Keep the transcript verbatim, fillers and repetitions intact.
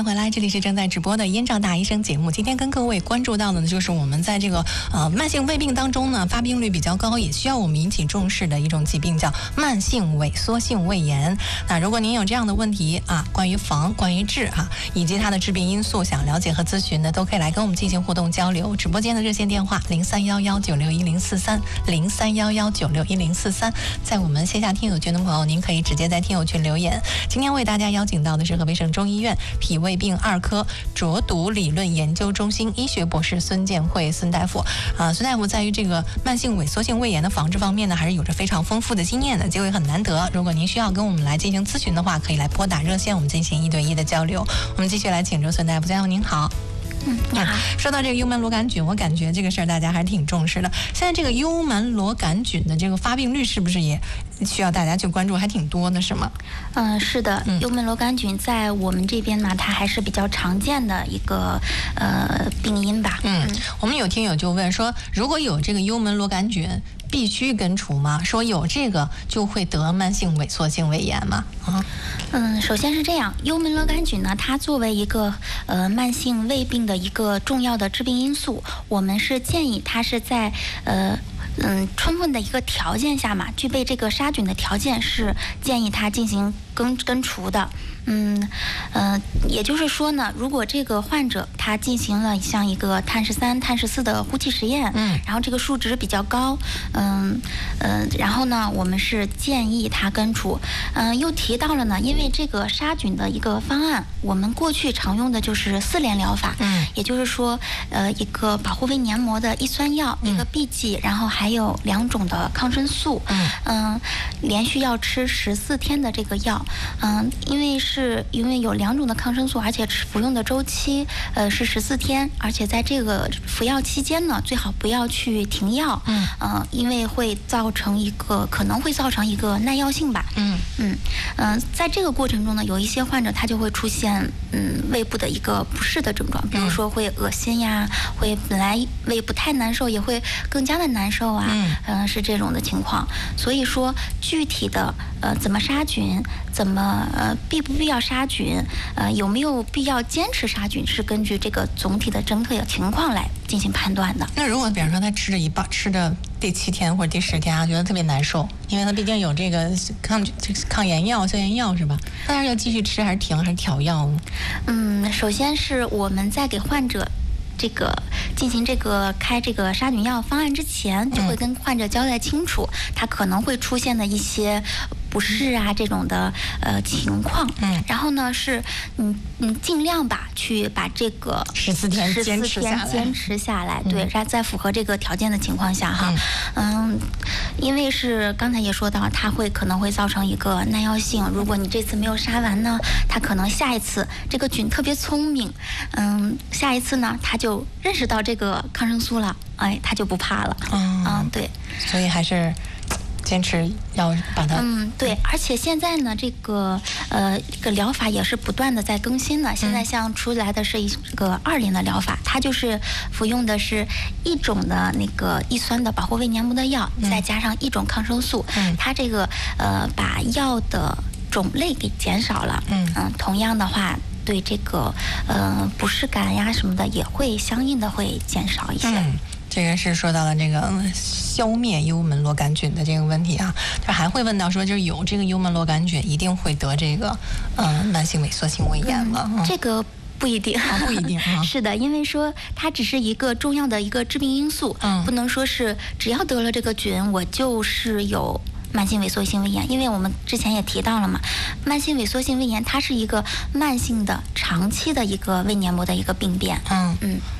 迎回来，这里是正在直播的燕赵大医生节目。今天跟各位关注到的呢，就是我们在这个呃慢性胃病当中呢，发病率比较高，也需要我们引起重视的一种疾病，叫慢性萎缩性胃炎。那如果您有这样的问题啊，关于防、关于治啊，以及它的致病因素，想了解和咨询呢，都可以来跟我们进行互动交流。直播间的热线电话零三幺幺九六一零四三零三幺幺九六一零四三，在我们线下听友群的朋友，您可以直接在听友群留言。今天为大家邀请到的是河北省中医院脾胃病二科浊毒理论研究中心医学博士孙建慧孙大夫啊，孙大夫在于这个慢性萎缩性胃炎的防治方面呢，还是有着非常丰富的经验的，机会很难得。如果您需要跟我们来进行咨询的话，可以来拨打热线，我们进行一对一的交流。我们继续来请出孙大夫。孙大夫您好。 嗯，你好。 说到这个幽门螺杆菌，我感觉这个事儿大家还是挺重视的。现在这个幽门螺杆菌的这个发病率是不是也需要大家去关注，还挺多的，是吗？ 嗯、呃，是的，幽门螺杆菌在我们这边呢，它还是比较常见的一个呃病因吧。 嗯，嗯我们有听友就问说，如果有这个幽门螺杆菌，必须根除吗？说有这个就会得慢性萎缩性胃炎吗？啊， 嗯，首先是这样，幽门螺杆菌呢，它作为一个呃慢性胃病的一个重要的致病因素，我们是建议它是在呃。嗯，充分的一个条件下嘛，具备这个杀菌的条件是建议它进行根根除的。嗯，呃，也就是说呢，如果这个患者他进行了像一个碳十三、碳十四的呼气实验，嗯，然后这个数值比较高，嗯，呃，然后呢，我们是建议他根除。嗯、呃，又提到了呢，因为这个杀菌的一个方案，我们过去常用的就是四联疗法，嗯，也就是说，呃，一个保护胃黏膜的抑酸药，嗯、一个 B G， 然后还有两种的抗生素，嗯，呃、连续要吃十四天的这个药，嗯、呃，因为是。是因为有两种的抗生素，而且服用的周期呃是十四天，而且在这个服药期间呢，最好不要去停药，嗯，呃，因为会造成一个可能会造成一个耐药性吧，嗯嗯嗯、呃，在这个过程中呢，有一些患者他就会出现嗯胃部的一个不适的症状，比如说会恶心呀，会本来胃部太难受，也会更加的难受啊，嗯、呃，是这种的情况。所以说具体的呃怎么杀菌，怎么呃必不必要杀菌，呃，有没有必要坚持杀菌，是根据这个总体的整体的情况来进行判断的。 那如果比方说他吃着一半，吃着第七天或者第十天啊，觉得特别难受，因为他毕竟有这个抗抗炎药、消炎药是吧？那是要继续吃还是停还是调药呢？ 嗯，首先是我们在给患者这个进行这个开这个杀菌药方案之前，就会跟患者交代清楚，他可能会出现的一些不适啊这种的呃情况，嗯，然后呢是嗯嗯尽量吧去把这个十四天坚持下来， 坚持下来，对，然后在符合这个条件的情况下哈，嗯，因为是刚才也说到，它会可能会造成一个耐药性，如果你这次没有杀完呢，它可能下一次这个菌特别聪明，嗯，下一次呢它就认识到这个抗生素了，哎，它就不怕了，嗯，嗯对， 所以还是坚持要把它嗯对，而且现在呢，这个呃这个疗法也是不断的在更新的。现在像出来的是一个二联的疗法，它就是服用的是一种的那个抑酸的保护胃黏膜的药，嗯、再加上一种抗生素，嗯、它这个呃把药的种类给减少了，嗯嗯、呃，同样的话。对这个呃不适感呀什么的也会相应的会减少一些。 嗯，这个是说到了这个消灭幽门螺杆菌的这个问题啊，就还会问到说，就是有这个幽门螺杆菌一定会得这个呃慢性萎缩性胃炎吗？ 嗯、这个。不一定， 啊、不一定啊。 是的，因为说它只是一个重要的一个致病因素，嗯，不能说是只要得了这个菌，我就是有慢性萎缩性胃炎。因为我们之前也提到了嘛，慢性萎缩性胃炎它是一个慢性的、长期的一个胃黏膜的一个病变。嗯嗯，